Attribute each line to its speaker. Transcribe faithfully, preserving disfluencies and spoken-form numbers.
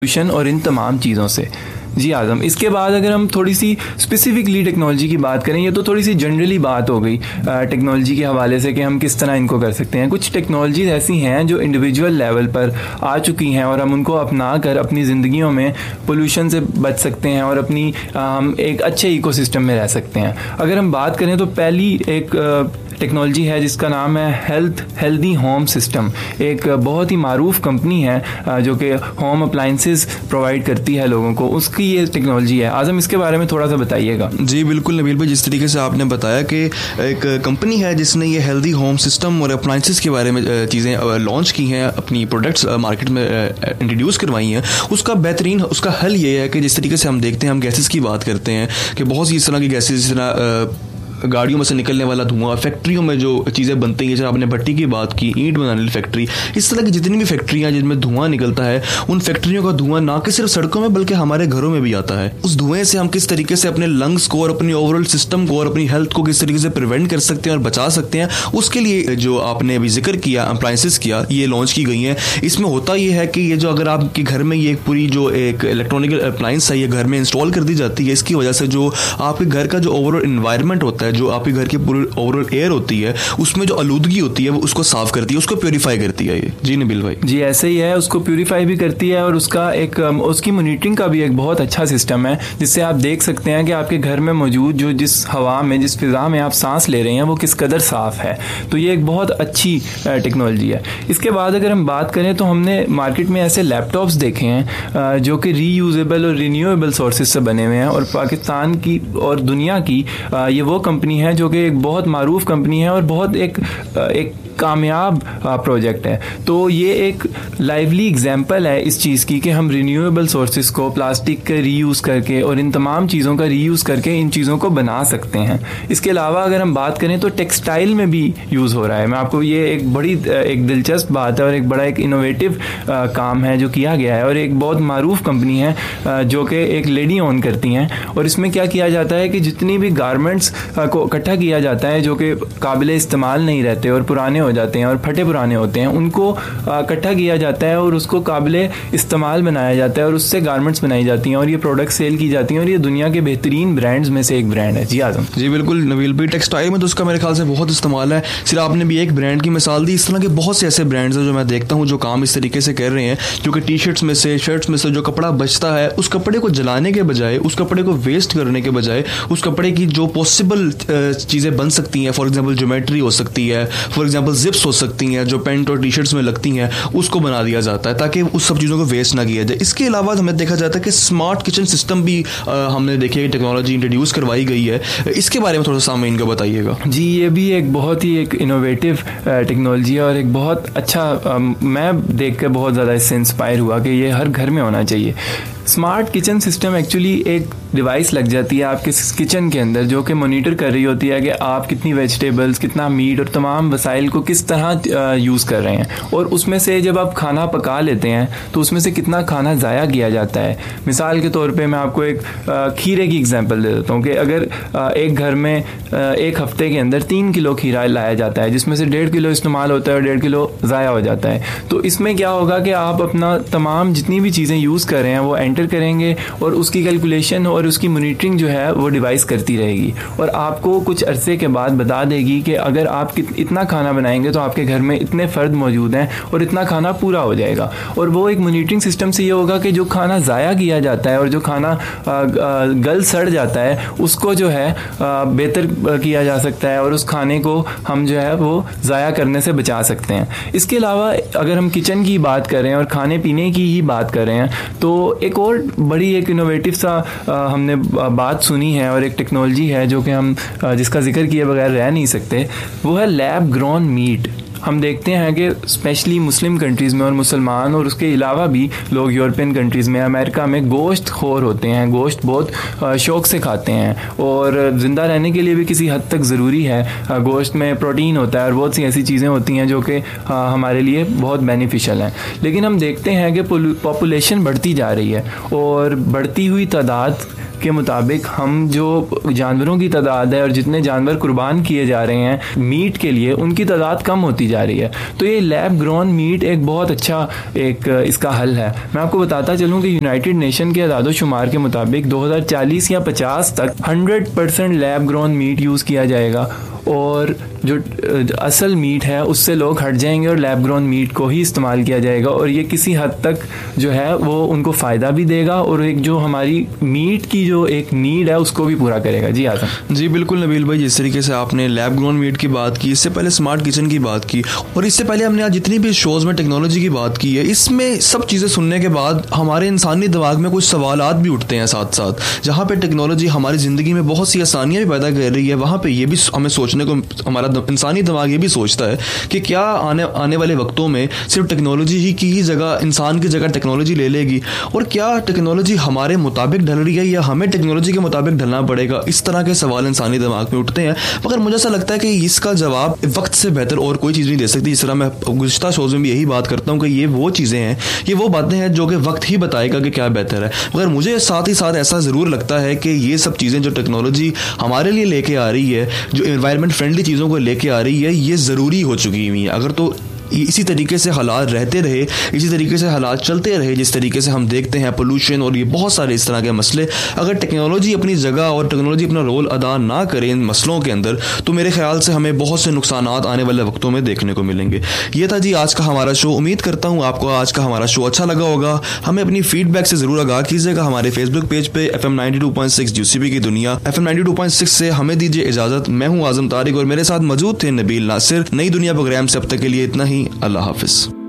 Speaker 1: Pollution और इन तमाम चीज़ों से। जी आज़म, इसके बाद अगर हम थोड़ी सी स्पेसिफिकली टेक्नोलॉजी की बात करें, ये तो थोड़ी सी जनरली बात हो गई टेक्नोलॉजी के हवाले से कि हम किस तरह इनको कर सकते हैं। कुछ टेक्नोलॉजीज ऐसी हैं जो इंडिविजुअल लेवल पर आ चुकी हैं और हम उनको अपना कर अपनी ज़िंदगियों में पोल्यूशन से बच सकते हैं और अपनी हम एक अच्छे इकोसिस्टम में रह सकते हैं। अगर हम बात करें तो पहली एक टेक्नोलॉजी है जिसका नाम है हेल्थ हेल्दी होम सिस्टम। एक बहुत ही मारूफ कंपनी है जो कि होम अप्लाइंसेस प्रोवाइड करती है लोगों को, उसकी ये टेक्नोलॉजी है। आज़म, इसके बारे में थोड़ा सा बताइएगा।
Speaker 2: जी बिल्कुल नबील भाई, जिस तरीके से आपने बताया कि एक कंपनी है जिसने ये हेल्दी होम सिस्टम और अप्लाइंसेस के बारे में चीज़ें लॉन्च की हैं, अपनी प्रोडक्ट्स मार्केट में इंट्रोड्यूस करवाई हैं, उसका बेहतरीन उसका हल ये है कि जिस तरीके से हम देखते हैं, हम गैसेस की बात करते हैं कि बहुत सी इस तरह की गैसेस, जिस तरह गाड़ियों में से निकलने वाला धुआं, फैक्ट्रियों में जो चीज़ें बनती हैं, जैसे आपने भट्टी की बात की, ईंट बनाने वाली फैक्ट्री, इस तरह की जितनी भी फैक्ट्रियाँ जिनमें धुआं निकलता है, उन फैक्ट्रियों का धुआं ना कि सिर्फ सड़कों में बल्कि हमारे घरों में भी आता है। उस धुएं से हम किस तरीके से अपने लंग्स को और अपनी ओवरऑल सिस्टम को और अपनी हेल्थ को किस तरीके से प्रिवेंट कर सकते हैं और बचा सकते हैं, उसके लिए जो आपने अभी जिक्र किया अप्लायंसेस किया, ये लॉन्च की गई हैं। इसमें होता ये है कि ये जो अगर आपके घर में ये पूरी जो एक इलेक्ट्रॉनिक अप्लायंस है ये घर में इंस्टॉल कर दी जाती है, इसकी वजह से जो आपके घर का जो ओवरऑल इन्वायरमेंट होता है, जो आपके घर की ओवरऑल एयर होती है, उसमें जो आलूदगी होती है वो उसको साफ करती है, उसको प्योरीफाई करती है ये। जी नबील भाई।
Speaker 1: जी ऐसे ही है, उसको प्योरीफाई भी करती है और उसका एक उसकी मॉनिटरिंग का भी एक बहुत अच्छा सिस्टम है, जिससे आप देख सकते हैं कि आपके घर में मौजूद जो जिस हवा में, जिस फिजा में आप सांस ले रहे हैं वो किस कदर साफ है। तो ये एक बहुत अच्छी टेक्नोलॉजी है। इसके बाद अगर हम बात करें तो हमने मार्केट में ऐसे लैपटॉप्स देखे हैं जो कि रीयूजेबल और रिन्यूएबल सोर्सेज से बने हुए हैं, और पाकिस्तान की और दुनिया की ये वो कंपनी है जो कि बहुत मारूफ कंपनी है और बहुत एक एक कामयाब प्रोजेक्ट है। तो ये एक लाइवली एग्जांपल है इस चीज़ की कि हम रिन्यूएबल सोर्सेज को प्लास्टिक का रीयूज़ करके और इन तमाम चीज़ों का रीयूज़ करके इन चीज़ों को बना सकते हैं। इसके अलावा अगर हम बात करें तो टेक्सटाइल में भी यूज़ हो रहा है। मैं आपको ये एक बड़ी एक दिलचस्प बात है और एक बड़ा एक इनोवेटिव काम है जो किया गया है, और एक बहुत मारूफ कंपनी है जो कि एक लेडी ओन करती हैं। और इसमें क्या किया जाता है कि जितनी भी गारमेंट्स को इकट्ठा किया जाता है जो कि काबिले इस्तेमाल नहीं रहते और पुराने हो जाते हैं और फटे पुराने होते हैं, उनको इकट्ठा किया जाता है और उसको काबिले इस्तेमाल बनाया जाता है और उससे गारमेंट्स बनाई जाती हैं और ये प्रोडक्ट सेल की जाती हैं, और ये दुनिया के बेहतरीन ब्रांड्स में से एक ब्रांड है। जी आज़म।
Speaker 2: जी बिल्कुल नबील भाई, टेक्सटाइल में तो उसका मेरे ख्याल से बहुत इस्तेमाल है। सिर्फ आपने भी एक ब्रांड की मिसाल दी, इस तरह के बहुत से ऐसे ब्रांड्स हैं जो मैं देखता हूँ जो काम इस तरीके से कर रहे हैं, क्योंकि टी शर्ट्स में से, शर्ट्स में से जो कपड़ा बचता है, उस कपड़े को जलाने के बजाय, उस कपड़े को वेस्ट करने के बजाय, उस कपड़े की जो पॉसिबल चीज़ें बन सकती हैं, फॉर एग्जाम्पल ज्योमेट्री हो सकती है, फॉर एग्जाम्पल जिप्स हो सकती हैं जो पैंट और टी शर्ट्स में लगती हैं, उसको बना दिया जाता है ताकि उस सब चीज़ों को वेस्ट ना किया जाए। इसके अलावा हमें देखा जाता है कि स्मार्ट किचन सिस्टम भी आ, हमने देखिए टेक्नोलॉजी इंट्रोड्यूस करवाई गई है। इसके बारे में थोड़ा सा सामने इनका बताइएगा।
Speaker 1: जी ये भी एक बहुत ही एक इनोवेटिव टेक्नोलॉजी है और एक बहुत अच्छा आ, मैं देख कर बहुत ज़्यादा इससे इंस्पायर हुआ कि ये हर घर में होना चाहिए। स्मार्ट किचन सिस्टम एक्चुअली एक डिवाइस लग जाती है आपके किचन के अंदर जो कि मॉनिटर कर रही होती है कि आप कितनी वेजिटेबल्स, कितना मीट और तमाम वसाइल को किस तरह यूज़ कर रहे हैं, और उसमें से जब आप खाना पका लेते हैं तो उसमें से कितना खाना ज़ाया किया जाता है। मिसाल के तौर पे मैं आपको एक खीरे की एग्जांपल दे देता हूँ कि अगर एक घर में एक हफ्ते के अंदर तीन किलो खीरा लाया जाता है, जिसमें से डेढ़ किलो इस्तेमाल होता है और डेढ़ किलो ज़ाया हो जाता है, तो इसमें क्या होगा कि आप अपना तमाम जितनी भी चीज़ें यूज़ कर रहे हैं वो एंटर करेंगे और उसकी कैलकुलेशन और उसकी मॉनिटरिंग जो है वो डिवाइस करती रहेगी और आपको कुछ अरसे के बाद बता देगी कि अगर आप इतना खाना बनाएंगे तो आपके घर में इतने फ़र्द मौजूद हैं और इतना खाना पूरा हो जाएगा। और वो एक मॉनिटरिंग सिस्टम से ये होगा कि जो खाना ज़ाया किया जाता है और जो खाना आ, आ, गल सड़ जाता है उसको जो है बेहतर किया जा सकता है और उस खाने को हम जो है वो ज़ाया करने से बचा सकते हैं। इसके अलावा अगर हम किचन की बात करें और खाने पीने की ही बात करें तो एक और बड़ी एक इनोवेटिव सा आ, हमने बात सुनी है और एक टेक्नोलॉजी है जो कि हम जिसका जिक्र किए बगैर रह नहीं सकते, वो है लैब ग्रोन मीट। हम देखते हैं कि स्पेशली मुस्लिम कंट्रीज़ में और मुसलमान और उसके अलावा भी लोग यूरोपियन कंट्रीज़ में, अमेरिका में गोश्त खोर होते हैं, गोश्त बहुत शौक़ से खाते हैं और ज़िंदा रहने के लिए भी किसी हद तक ज़रूरी है। गोश्त में प्रोटीन होता है और बहुत सी ऐसी चीज़ें होती हैं जो कि हमारे लिए बहुत बेनिफिशियल हैं। लेकिन हम देखते हैं कि पॉपुलेशन बढ़ती जा रही है और बढ़ती हुई तादाद के मुताबिक हम जो जानवरों की तादाद है और जितने जानवर कुर्बान किए जा रहे हैं मीट के लिए, उनकी तादाद कम होती जा रही है। तो ये लैब ग्रोन मीट एक बहुत अच्छा एक इसका हल है। मैं आपको बताता चलूँ कि यूनाइटेड नेशन के अदाद शुमार के मुताबिक दो हज़ार चालीस या पचास तक hundred percent lab grown meet use किया जाएगा और जो असल मीट है उससे लोग हट जाएंगे और लैब ग्रोन मीट को ही इस्तेमाल किया जाएगा। और ये किसी हद तक जो है वो उनको फ़ायदा भी देगा और एक जो हमारी मीट की जो एक नीड है उसको भी पूरा करेगा। जी आज़म।
Speaker 2: जी बिल्कुल नबील भाई, जिस तरीके से आपने लैब ग्रोन मीट की बात की, इससे पहले स्मार्ट किचन की बात की और इससे पहले हमने आज जितनी भी शोज़ में टेक्नोलॉजी की बात की है, इसमें सब चीज़ें सुनने के बाद हमारे इंसानी दिमाग में कुछ सवालात भी उठते हैं साथ साथ। जहाँ पे टेक्नोलॉजी हमारी ज़िंदगी में बहुत सी आसानियाँ भी पैदा कर रही है, वहाँ पर ये भी हमें सोचने को, हमारा इंसानी दिमाग ये भी सोचता है कि क्या आने आने वाले वक्तों में सिर्फ टेक्नोलॉजी ही की ही जगह, इंसान की जगह टेक्नोलॉजी ले लेगी, और क्या टेक्नोलॉजी हमारे मुताबिक ढल रही है या हमें टेक्नोलॉजी के मुताबिक ढलना पड़ेगा। इस तरह के सवाल इंसानी दिमाग में उठते हैं, मगर मुझे ऐसा लगता है कि इसका जवाब वक्त से बेहतर और कोई चीज़ नहीं दे सकती। जिस तरह मैं गुज़िश्ता शोज़ में भी यही बात करता हूँ कि ये वो चीज़ें हैं, ये वो बातें हैं जो कि वक्त ही बताएगा कि क्या बेहतर है। मगर मुझे साथ ही साथ ऐसा ज़रूर लगता है कि ये सब चीज़ें जो टेक्नोलॉजी हमारे लिए लेके आ रही है, जो एनवायरनमेंट फ्रेंडली चीज़ों को लेके आ रही है, ये ज़रूरी हो चुकी हुई है। अगर तो इसी तरीके से हालात रहते रहे, इसी तरीके से हालात चलते रहे, जिस तरीके से हम देखते हैं पोल्यूशन और ये बहुत सारे इस तरह के मसले, अगर टेक्नोलॉजी अपनी जगह और टेक्नोलॉजी अपना रोल अदा ना करे इन मसलों के अंदर, तो मेरे ख्याल से हमें बहुत से नुकसानात आने वाले वक्तों में देखने को मिलेंगे। ये था जी आज का हमारा शो। उम्मीद करता हूँ आपको आज का हमारा शो अच्छा लगा होगा। हमें अपनी फीडबैक से ज़रूर आगाह कीजिएगा हमारे फेसबुक पेज पे F M ninety two point six UCB की दुनिया। F M ninety two point six से हमें दीजिए इजाज़त। मैं हूँ आज़म तारिक और मेरे साथ मौजूद थे नबील नासिर। नई दुनिया प्रोग्राम से अब तक के लिए इतना ही। अल्लाह हाफिज़।